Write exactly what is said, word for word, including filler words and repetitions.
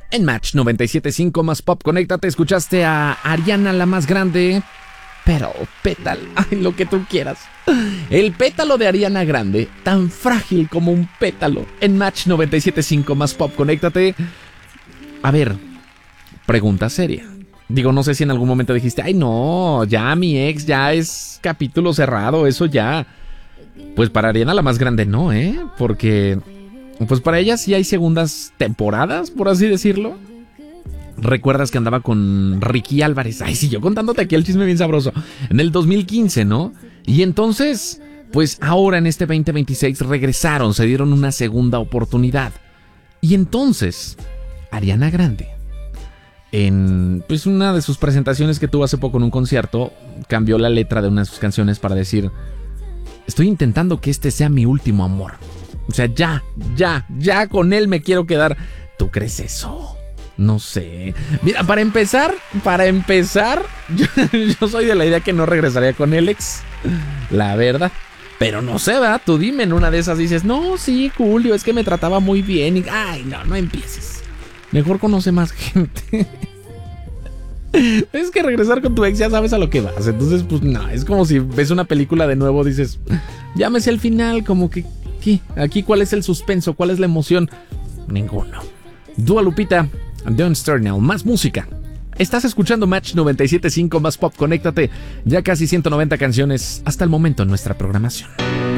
En Match noventa y siete punto cinco más Pop, conéctate. Escuchaste a Ariana la más grande. Pero, pétalo, ay, lo que tú quieras. El pétalo de Ariana Grande, tan frágil como un pétalo. En Match noventa y siete punto cinco más Pop, conéctate. A ver, pregunta seria. Digo, no sé si en algún momento dijiste, ay no, ya mi ex, ya es capítulo cerrado, eso ya. Pues para Ariana la más grande no, ¿eh? Porque, pues para ella sí hay segundas temporadas, por así decirlo. ¿Recuerdas que andaba con Ricky Álvarez? Ay, sí, yo contándote aquí el chisme bien sabroso. En el dos mil quince, ¿no? Y entonces, pues ahora en este veinte veintiséis regresaron, se dieron una segunda oportunidad. Y entonces, Ariana Grande, en pues una de sus presentaciones que tuvo hace poco en un concierto, cambió la letra de una de sus canciones para decir: estoy intentando que este sea mi último amor. O sea, ya, ya, ya con él me quiero quedar. ¿Tú crees eso? No sé. Mira, para empezar, para empezar, yo, yo soy de la idea que no regresaría con el ex, la verdad. Pero no sé, ¿verdad? Tú dime, en una de esas dices, no, sí, Julio, es que me trataba muy bien. Y, ay, no, no empieces. Mejor conoce más gente. Es que regresar con tu ex ya sabes a lo que vas. Entonces, pues no, es como si ves una película de nuevo, dices, ya me sé el final, como que, ¿qué? Aquí, ¿cuál es el suspenso? ¿Cuál es la emoción? Ninguno. Dua Lupita, Don't Start Now, más música. Estás escuchando Match noventa y siete punto cinco más Pop, conéctate. Ya casi ciento noventa canciones hasta el momento en nuestra programación.